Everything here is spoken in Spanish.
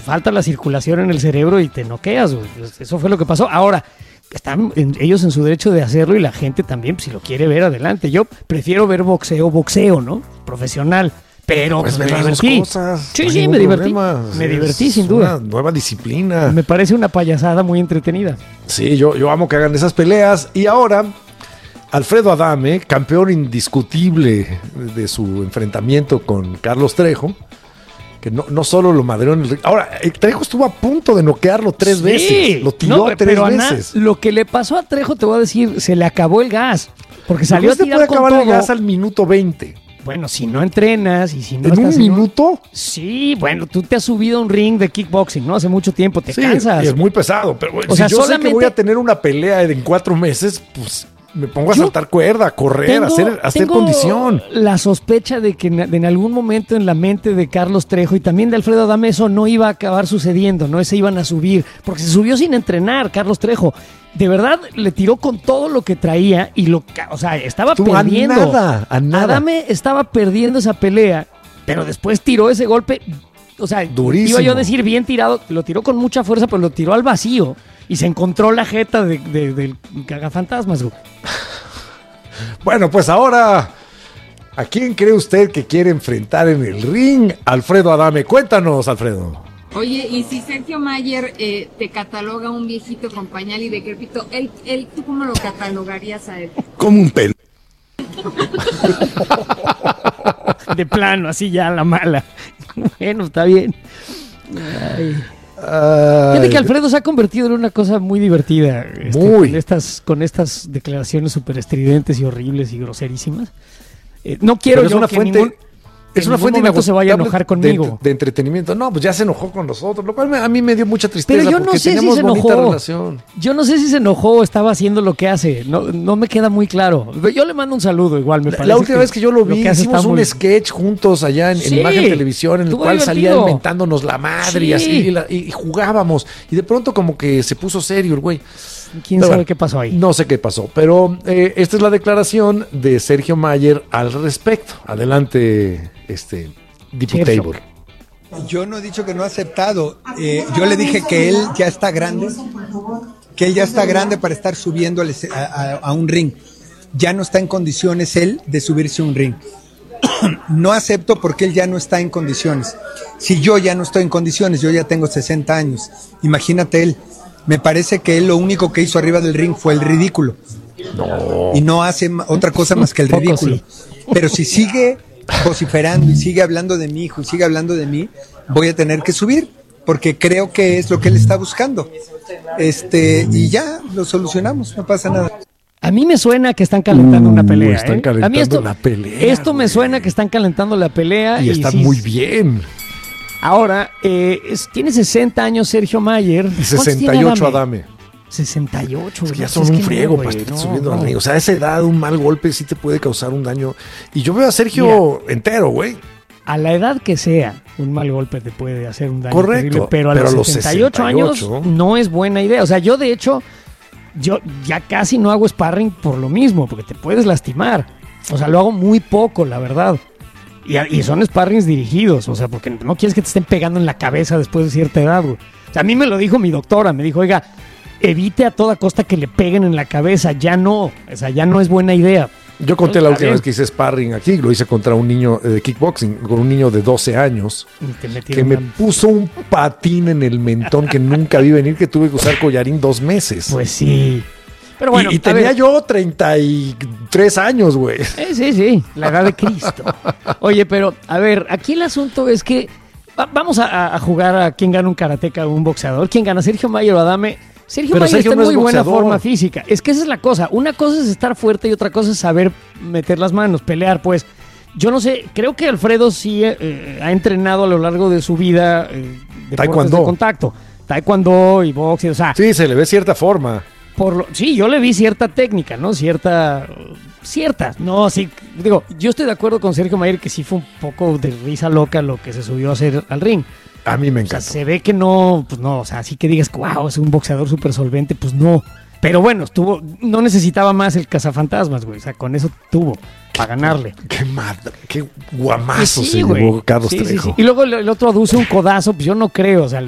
falta la circulación en el cerebro y te noqueas, güey. Eso fue lo que pasó. Ahora, están ellos en su derecho de hacerlo y la gente también, pues, si lo quiere ver, adelante. Yo prefiero ver boxeo, ¿no? Profesional. Pero pues me ver las dos divertí. cosas. Sí, No me hay divertí. problema. Me divertí, sin duda. Una nueva disciplina. Me parece una payasada muy entretenida. Sí, yo amo que hagan esas peleas. Y ahora, Alfredo Adame, campeón indiscutible de su enfrentamiento con Carlos Trejo, que no solo lo madreó en el ring. Ahora, Trejo estuvo a punto de noquearlo 3 veces. Lo tiró 3 veces. Lo que le pasó a Trejo, te voy a decir, se le acabó el gas. Porque salió a se tirar puede con acabar todo. el gas al minuto 20. Bueno, si no entrenas y si no ¿En un estás minuto? Sí, bueno, tú te has subido a un ring de kickboxing, ¿no? Hace mucho tiempo, te Sí, cansas. es muy pesado, pero bueno, O sea, si yo sé solamente- que voy a tener una pelea en 4 meses, pues me pongo a Yo saltar cuerda, a correr, a hacer tengo condición. la sospecha de que en algún momento en la mente de Carlos Trejo y también de Alfredo Adame eso no iba a acabar sucediendo, no se iban a subir, porque se subió sin entrenar Carlos Trejo. De verdad le tiró con todo lo que traía y estaba Tú, perdiendo. a nada. Adame estaba perdiendo esa pelea, pero después tiró ese golpe, Durísimo. iba yo a decir bien tirado, lo tiró con mucha fuerza, pero lo tiró al vacío y se encontró la jeta del cagafantasmas, güey. Bueno, pues ahora, ¿a quién cree usted que quiere enfrentar en el ring? Alfredo Adame, cuéntanos, Alfredo. Oye, y si Sergio Mayer te cataloga un viejito con pañal y decrépito, ¿tú cómo lo catalogarías a él? Como un pelo. De plano, así ya la mala. Bueno, está bien. Ay. Fíjate que Alfredo se ha convertido en una cosa muy divertida. Muy. Con estas declaraciones súper estridentes y horribles y groserísimas. No quiero Pero es yo una que fuente. Es una fuente inagotable se vaya a enojar conmigo. de entretenimiento. No, pues ya se enojó con nosotros, lo cual a mí me dio mucha tristeza. Pero yo no porque sé si tenemos se bonita enojó. relación. Yo no sé si se enojó o estaba haciendo lo que hace. No me queda muy claro. Yo le mando un saludo igual, me parece. La última vez que yo lo vi, que hace hicimos está un muy- sketch juntos allá en Sí, Imagen Televisión, en el estuvo cual salía divertido. él mentándonos la madre y Sí. así, y jugábamos. Y de pronto como que se puso serio el güey. ¿Quién Pero sabe bueno, qué pasó ahí? No sé qué pasó, pero esta es la declaración de Sergio Mayer al respecto. Adelante, diputado. Yo no he dicho que no ha aceptado. Yo le dije que él ya está grande, para estar subiendo a un ring. Ya no está en condiciones él de subirse a un ring. No acepto porque él ya no está en condiciones. Si yo ya no estoy en condiciones, yo ya tengo 60 años. Imagínate él. Me parece que él lo único que hizo arriba del ring fue el ridículo. No. Y no hace otra cosa más que el Poco ridículo. sí. Pero si sigue vociferando y sigue hablando de mi hijo y sigue hablando de mí, voy a tener que subir, porque creo que es lo que él está buscando. Y ya lo solucionamos, no pasa nada. A mí me suena que están calentando una pelea. Están ¿eh? calentando A mí una pelea, Esto me güey. suena que están calentando la pelea. Y está sí, muy bien. Ahora, tiene 60 años Sergio Mayer. Y ¿Cuántos tiene 68 Adame. 68. Es que ya güey. son Es un que friego no, para güey, estar no, subiendo al no. ring. O sea, a esa edad un mal golpe sí te puede causar un daño. Y yo veo a Sergio entero, güey. A la edad que sea, un mal golpe te puede hacer un daño Correcto, terrible, pero a pero los 68 años no es buena idea. O sea, yo de hecho, yo ya casi no hago sparring por lo mismo, porque te puedes lastimar. O sea, lo hago muy poco, la verdad. Y son sparrings dirigidos, o sea, porque no quieres que te estén pegando en la cabeza después de cierta edad, güey. O sea, a mí me lo dijo mi doctora, me dijo, oiga, evite a toda costa que le peguen en la cabeza, ya no es buena idea. Yo conté la Está última bien. vez que hice sparring aquí, lo hice contra un niño de kickboxing, con un niño de 12 años, Y te que metieron me una- puso un patín en el mentón que nunca vi venir, que tuve que usar collarín 2 meses. Pues sí. Pero bueno, y a tenía ver. yo 33 años, güey. Sí, la edad de Cristo. Oye, pero, a ver, aquí el asunto es que vamos a jugar a quién gana un karateca o un boxeador. ¿Quién gana, Sergio Mayer o Adame? Sergio Pero Mayer Sergio está en no es muy buena boxeador. forma física. Es que esa es la cosa. Una cosa es estar fuerte y otra cosa es saber meter las manos, pelear, pues. Yo no sé, creo que Alfredo sí ha entrenado a lo largo de su vida deportes Taekwondo. de contacto. Taekwondo y boxeo, o sea, Sí, se le ve cierta forma. sí, yo le vi cierta técnica, ¿no? Cierta, no, sí, digo, yo estoy de acuerdo con Sergio Mayer que sí fue un poco de risa loca lo que se subió a hacer al ring. A mí me O sea, encanta. se ve que no, pues no, o sea, así que digas, wow, es un boxeador súper solvente, pues no. Pero bueno, no necesitaba más el cazafantasmas, güey, o sea, con eso tuvo para ganarle. Qué madre, qué guamazo Pues se sí, güey. llevó Carlos Sí, sí, Trejo. sí. Y luego el otro aduce un codazo, pues yo no creo, o sea,